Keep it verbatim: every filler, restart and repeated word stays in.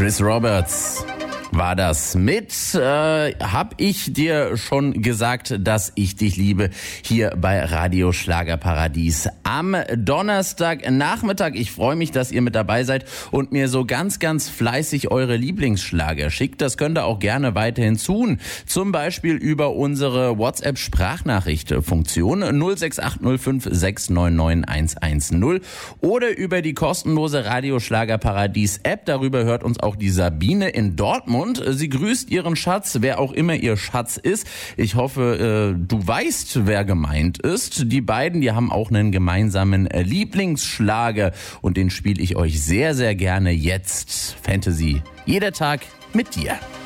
Chris Roberts war das mit, äh, hab ich dir schon gesagt, dass ich dich liebe, hier bei Radio Schlagerparadies am Donnerstagnachmittag. Ich freue mich, dass ihr mit dabei seid und mir so ganz, ganz fleißig eure Lieblingsschlager schickt. Das könnt ihr auch gerne weiterhin tun, zum Beispiel über unsere WhatsApp-Sprachnachricht-Funktion null sechs acht null fünf sechs neun neun eins eins null oder über die kostenlose Radio Schlagerparadies-App. Darüber hört uns auch die Sabine in Dortmund. Sie grüßt ihren Schatz, wer auch immer ihr Schatz ist. Ich hoffe, du weißt, wer gemeint ist. Die beiden, die haben auch einen gemeinsamen Lieblingsschlager und den spiele ich euch sehr, sehr gerne jetzt. Fantasy, jeder Tag mit dir.